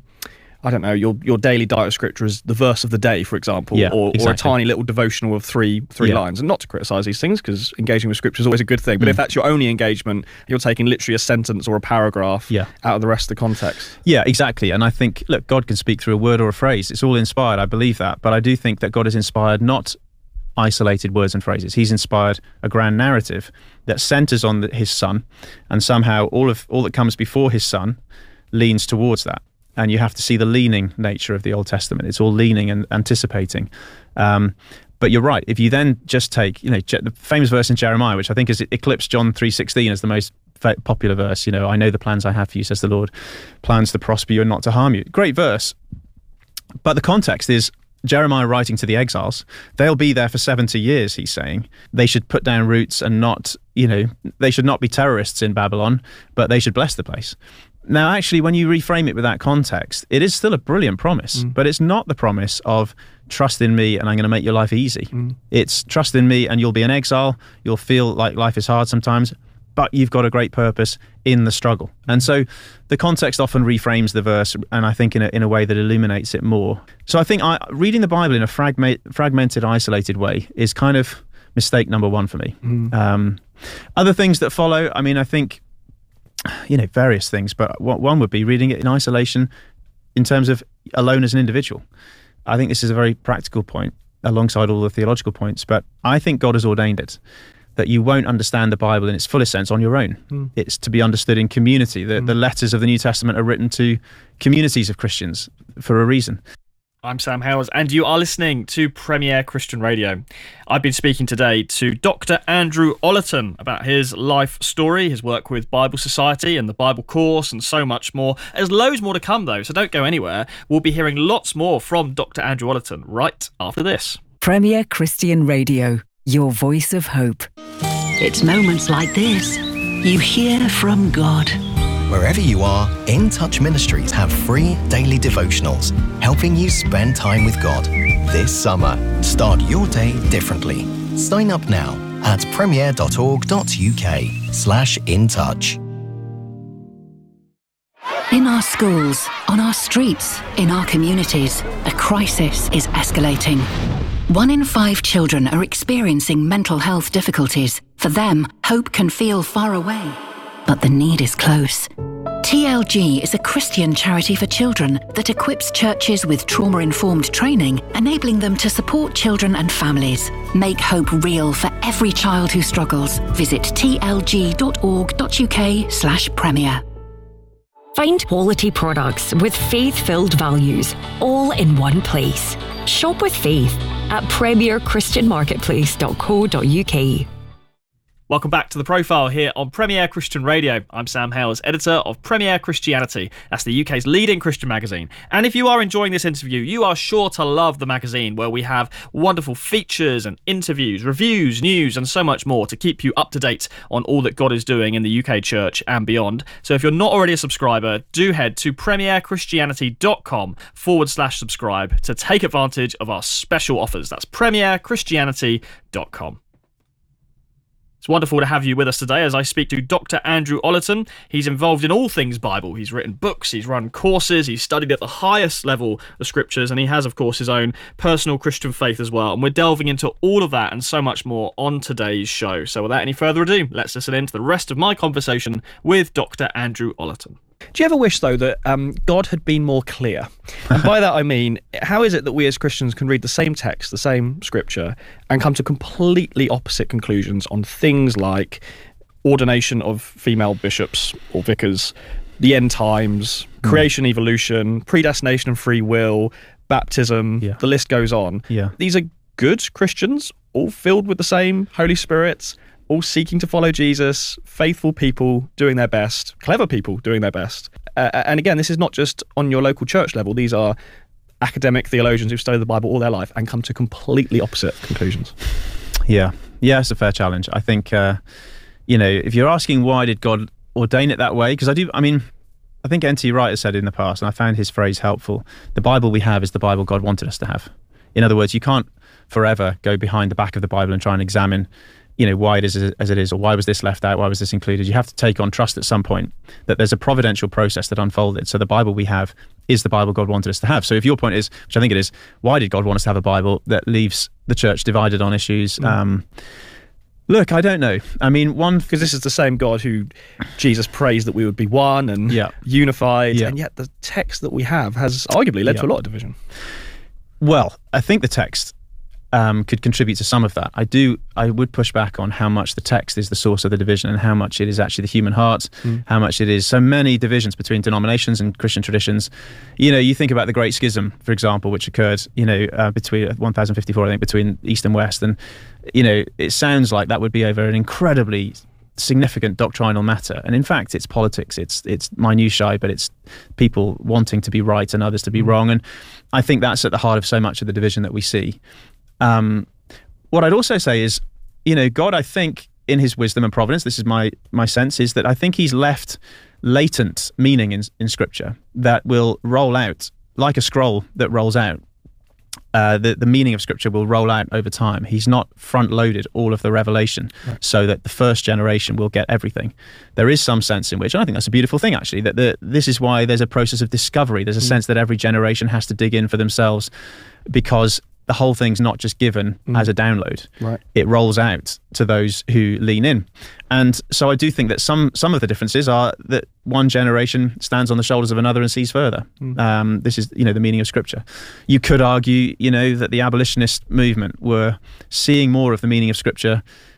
I don't know, your daily diet of Scripture is the verse of the day, for example, or a tiny little devotional of three lines. And not to criticise these things, because engaging with Scripture is always a good thing, but if that's your only engagement, you're taking literally a sentence or a paragraph out of the rest of the context. Yeah, exactly. And I think, look, God can speak through a word or a phrase. It's all inspired, I believe that. But I do think that God is inspired not isolated words and phrases. He's inspired a grand narrative that centers on his son, and somehow all that comes before his son leans towards that. And you have to see the leaning nature of the Old Testament. It's all leaning and anticipating. But you're right. If you then just take, the famous verse in Jeremiah, which I think has eclipsed John 3:16 as the most popular verse, I know the plans I have for you, says the Lord, plans to prosper you and not to harm you. Great verse. But the context is Jeremiah writing to the exiles. They'll be there for 70 years, he's saying. They should put down roots and not, they should not be terrorists in Babylon, but they should bless the place. Now, actually, when you reframe it with that context, it is still a brilliant promise, but it's not the promise of trust in me and I'm going to make your life easy. It's trust in me and you'll be in exile. You'll feel like life is hard sometimes, but you've got a great purpose in the struggle. And so the context often reframes the verse, and I think in a way that illuminates it more. So I think reading the Bible in a fragmented, isolated way is kind of mistake number 1 for me. Other things that follow, I think, various things, but one would be reading it in isolation in terms of alone as an individual. I think this is a very practical point alongside all the theological points, but I think God has ordained it, that you won't understand the Bible in its fullest sense on your own. It's to be understood in community. The letters of the New Testament are written to communities of Christians for a reason. I'm Sam Howes, and you are listening to Premier Christian Radio. I've been speaking today to Dr. Andrew Ollerton about his life story, his work with Bible Society and the Bible course, and so much more. There's loads more to come, though, so don't go anywhere. We'll be hearing lots more from Dr. Andrew Ollerton right after this. Premier Christian Radio, your voice of hope. It's moments like this you hear from God. Wherever you are, In Touch Ministries have free daily devotionals, helping you spend time with God. This summer, start your day differently. Sign up now at premier.org.uk/intouch. In our schools, on our streets, in our communities, a crisis is escalating. 1 in 5 children are experiencing mental health difficulties. For them, hope can feel far away, but the need is close. TLG is a Christian charity for children that equips churches with trauma-informed training, enabling them to support children and families. Make hope real for every child who struggles. Visit tlg.org.uk/premier. Find quality products with faith-filled values, all in one place. Shop with faith at premierchristianmarketplace.co.uk. Welcome back to The Profile here on Premier Christian Radio. I'm Sam Howes, editor of Premier Christianity. That's the UK's leading Christian magazine. And if you are enjoying this interview, you are sure to love the magazine, where we have wonderful features and interviews, reviews, news, and so much more to keep you up to date on all that God is doing in the UK church and beyond. So if you're not already a subscriber, do head to premierchristianity.com/subscribe to take advantage of our special offers. That's premierchristianity.com. It's wonderful to have you with us today as I speak to Dr. Andrew Ollerton. He's involved in all things Bible. He's written books, he's run courses, he's studied at the highest level the scriptures, and he has, of course, his own personal Christian faith as well. And we're delving into all of that and so much more on today's show. So without any further ado, let's listen in to the rest of my conversation with Dr. Andrew Ollerton. Do you ever wish, though, that God had been more clear? And by that I mean, how is it that we as Christians can read the same text, the same scripture, and come to completely opposite conclusions on things like ordination of female bishops or vicars, the end times, creation, evolution, predestination and free will, baptism, the list goes on. These are good Christians, all filled with the same Holy Spirit, all seeking to follow Jesus, faithful people doing their best, clever people doing their best. And again, this is not just on your local church level. These are academic theologians who've studied the Bible all their life and come to completely opposite conclusions. Yeah, it's a fair challenge. I think, if you're asking why did God ordain it that way, because I think N.T. Wright has said in the past, and I found his phrase helpful, the Bible we have is the Bible God wanted us to have. In other words, you can't forever go behind the back of the Bible and try and examine why it is as it is, or why was this left out, why was this included. You have to take on trust at some point that there's a providential process that unfolded. So the Bible we have is the Bible God wanted us to have. So if your point is, which I think it is, why did God want us to have a Bible that leaves the church divided on issues? Look, I don't know. Because this is the same God who Jesus praised that we would be one and unified, and yet the text that we have has arguably led to a lot of division. Well, I think the text could contribute to some of that. I would push back on how much the text is the source of the division and how much it is actually the human heart, how much it is so many divisions between denominations and Christian traditions. You think about the Great Schism, for example, which occurred, between 1054, I think, between East and West. And, it sounds like that would be over an incredibly significant doctrinal matter. And in fact, it's politics, it's minutiae, but it's people wanting to be right and others to be wrong. And I think that's at the heart of so much of the division that we see. What I'd also say is, God, I think, in his wisdom and providence, this is my sense, is that I think he's left latent meaning in Scripture that will roll out, like a scroll that rolls out. The meaning of Scripture will roll out over time. He's not front-loaded all of the revelation so that the first generation will get everything. There is some sense in which, and I think that's a beautiful thing, actually, that this is why there's a process of discovery. There's a sense that every generation has to dig in for themselves, because the whole thing's not just given as a download. It rolls out to those who lean in. And so I do think that some of the differences are that one generation stands on the shoulders of another and sees further. This is, the meaning of Scripture. You could argue, that the abolitionist movement were seeing more of the meaning of Scripture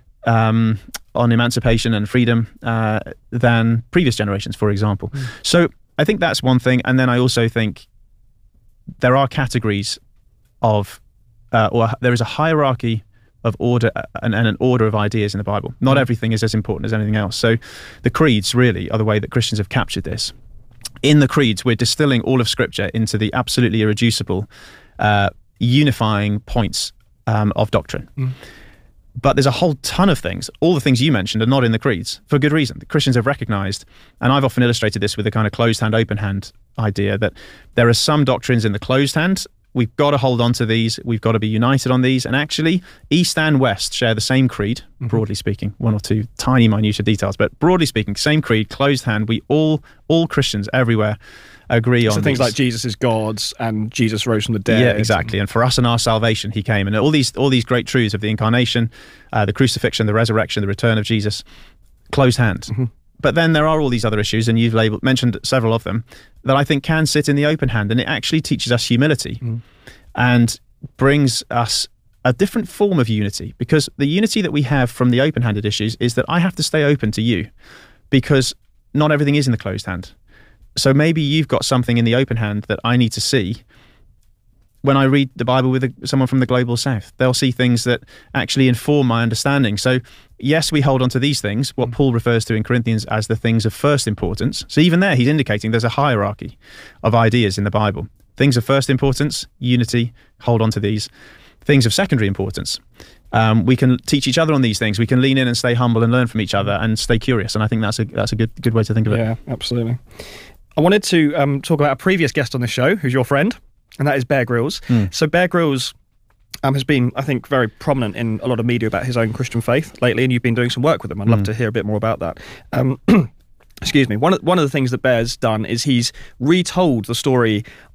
on emancipation and freedom than previous generations, for example. So I think that's one thing. And then I also think there are categories of or there is a hierarchy of order and an order of ideas in the Bible. Not everything is as important as anything else. So the creeds really are the way that Christians have captured this. In the creeds, we're distilling all of Scripture into the absolutely irreducible, unifying points of doctrine. But there's a whole ton of things. All the things you mentioned are not in the creeds for good reason. The Christians have recognized, and I've often illustrated this with a kind of closed hand, open hand idea, that there are some doctrines in the closed hand. We've got to hold on to these. We've got to be united on these. And actually, East and West share the same creed, broadly speaking, one or two tiny minutiae details, but broadly speaking, same creed, closed hand. We all Christians everywhere agree on so things like Jesus is God's and Jesus rose from the dead. Yeah, exactly. And for us and our salvation, he came. And all these great truths of the incarnation, the crucifixion, the resurrection, the return of Jesus, closed hand. But then there are all these other issues, and you've mentioned several of them, that I think can sit in the open hand, and it actually teaches us humility and brings us a different form of unity, because the unity that we have from the open-handed issues is that I have to stay open to you because not everything is in the closed hand. So maybe you've got something in the open hand that I need to see. When I read the Bible with someone from the global south, they'll see things that actually inform my understanding. So yes, we hold on to these things, what Paul refers to in Corinthians as the things of first importance. So even there, he's indicating there's a hierarchy of ideas in the Bible. Things of first importance, unity, hold on to these. Things of secondary importance. We can teach each other on these things. We can lean in and stay humble and learn from each other and stay curious. And I think that's a good way to think of it. Yeah, absolutely. I wanted to talk about a previous guest on the show, who's your friend, and that is Bear Grylls. So Bear Grylls has been, I think, very prominent in a lot of media about his own Christian faith lately, and you've been doing some work with him. I'd love to hear a bit more about that. Excuse me. One of the things that Bear's done is he's retold the story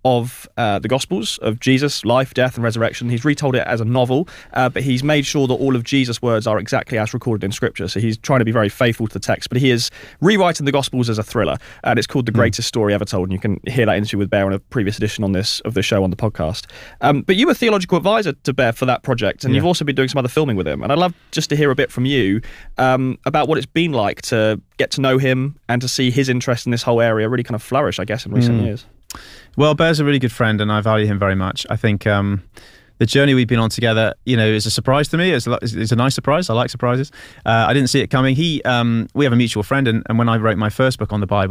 of the Gospels, of Jesus' life, death, and resurrection. He's retold it as a novel, but he's made sure that all of Jesus' words are exactly as recorded in Scripture. So he's trying to be very faithful to the text, but he is rewriting the Gospels as a thriller, and it's called The Greatest Story Ever Told. And you can hear that interview with Bear on a previous edition of the show on the podcast. But you were theological advisor to Bear for that project, and you've also been doing some other filming with him. And I'd love just to hear a bit from you about what it's been like to get to know him and to see his interest in this whole area really kind of flourish, I guess, in recent years. Well, Bear's a really good friend, and I value him very much. I think the journey we've been on together, is a surprise to me. It's a nice surprise. I like surprises. I didn't see it coming. We have a mutual friend, and when I wrote my first book on the Bible,